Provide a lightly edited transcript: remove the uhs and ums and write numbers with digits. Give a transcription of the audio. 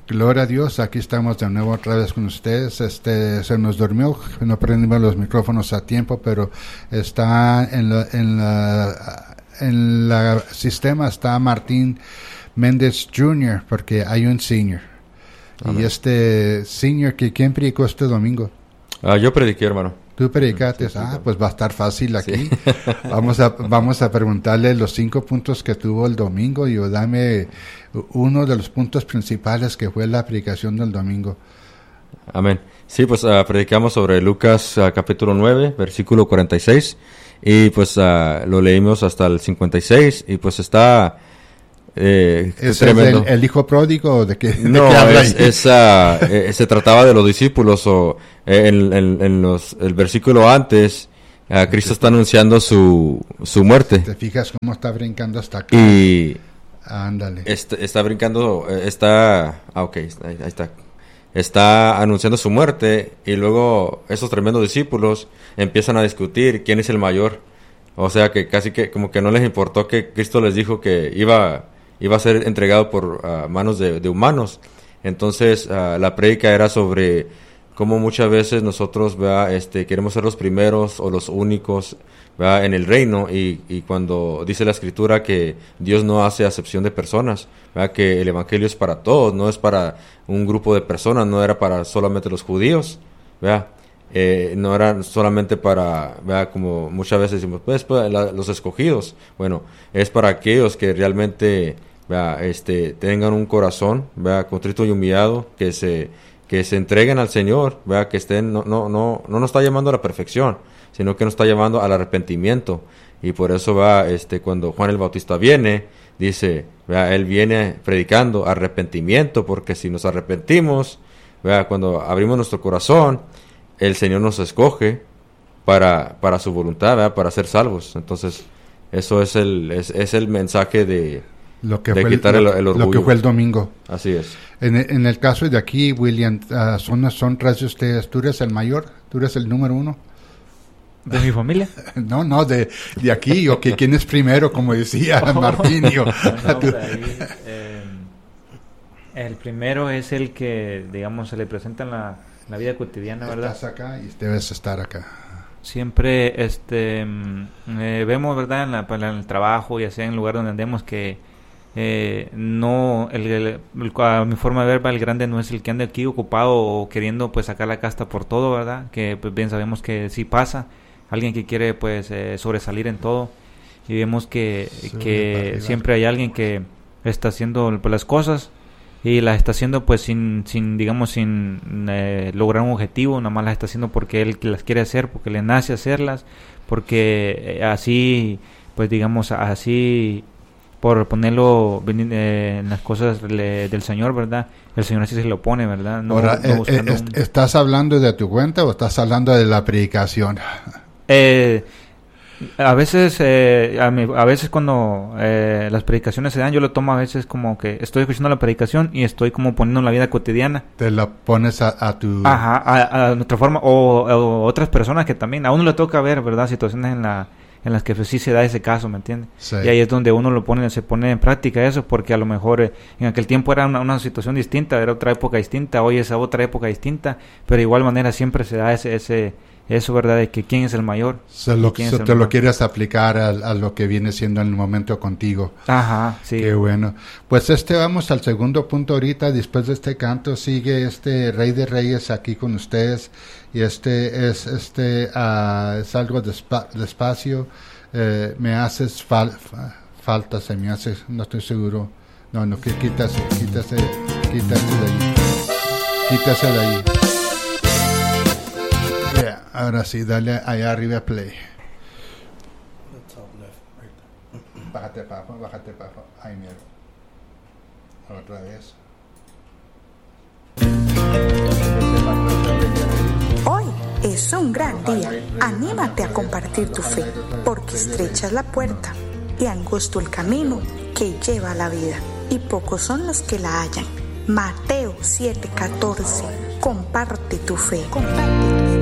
Gloria a Dios, aquí estamos de nuevo otra vez con ustedes. Se nos durmió, no prendimos los micrófonos a tiempo, pero está en la sistema está Martín Méndez Jr., porque hay un senior. Amén. Y senior, ¿quién predicó este domingo? Yo prediqué, hermano. Tú predicaste, pues va a estar fácil aquí. Sí. Vamos a preguntarle los 5 puntos que tuvo el domingo y dame uno de los puntos principales que fue la predicación del domingo. Amén. Sí, pues predicamos sobre Lucas capítulo 9, versículo 46 y pues lo leímos hasta el 56 y pues está... ¿Es tremendo. El hijo pródigo de que no se trataba de los discípulos o el versículo antes Cristo está anunciando su muerte. Te fijas cómo está brincando hasta acá y ándale está brincando ahí está, está anunciando su muerte y luego esos tremendos discípulos empiezan a discutir quién es el mayor, o sea que casi que como que no les importó que Cristo les dijo que iba a ser entregado por manos de humanos. Entonces la prédica era sobre cómo muchas veces nosotros queremos ser los primeros o los únicos en el reino y cuando dice la escritura que Dios no hace acepción de personas, que el evangelio es para todos, no es para un grupo de personas, no era para solamente los judíos, no era solamente para, como muchas veces decimos, los escogidos. Bueno, es para aquellos que realmente tengan un corazón contrito y humillado, que se entreguen al Señor, que estén no nos está llamando a la perfección, sino que nos está llamando al arrepentimiento. Y por eso cuando Juan el Bautista viene, dice, él viene predicando arrepentimiento, porque si nos arrepentimos, cuando abrimos nuestro corazón, el Señor nos escoge para su voluntad, para ser salvos. Entonces eso es el mensaje de quitar el orgullo. Lo que fue el domingo. Así es. En el caso de aquí, William, son 3 de ustedes. ¿Tú eres el mayor? ¿Tú eres el número 1? ¿De mi familia? No, de aquí. ¿O que quién es primero, como decía Martín? El primero es el que, digamos, se le presenta en la vida cotidiana, ¿verdad? Estás acá y debes estar acá. Siempre vemos, ¿verdad? En el trabajo, ya sea en el lugar donde andemos, que a mi forma de ver, el grande no es el que anda aquí ocupado o queriendo pues sacar la casta por todo, ¿verdad? Que pues bien sabemos que sí pasa, alguien que quiere pues sobresalir en todo, y vemos que siempre hay alguien que está haciendo pues, las cosas y las está haciendo pues sin lograr un objetivo, nada más las está haciendo porque él las quiere hacer, porque le nace hacerlas, porque así pues digamos así, por ponerlo en las cosas del Señor, ¿verdad? El Señor así se lo pone, ¿verdad? Ahora, ¿estás hablando de tu cuenta o estás hablando de la predicación? A veces cuando las predicaciones se dan, yo lo tomo a veces como que estoy escuchando la predicación y estoy como poniendo en la vida cotidiana. Te la pones a tu... Ajá, a nuestra forma, o otras personas que también, a uno le toca ver, ¿verdad? Situaciones en las que sí se da ese caso, ¿me entiendes? Sí. Y ahí es donde uno se pone en práctica eso, porque a lo mejor en aquel tiempo era una situación distinta, era otra época distinta, hoy es otra época distinta, pero de igual manera siempre se da eso, ¿verdad? De que quién es el mayor. Te lo quieres aplicar a lo que viene siendo en el momento contigo. Ajá, sí. Qué bueno. Pues vamos al segundo punto ahorita. Después de este canto sigue Rey de Reyes aquí con ustedes. Y es algo despacio. Me haces falta, se me hace, no estoy seguro. No, que quítase de ahí. Quítase de ahí. Ahora sí, dale allá arriba play. Bájate para abajo. Ahí mira. Otra vez. Hoy es un gran día. Anímate a compartir tu fe, porque estrecha es la puerta y angosto el camino que lleva a la vida, y pocos son los que la hallan. Mateo 7:14. Comparte tu fe.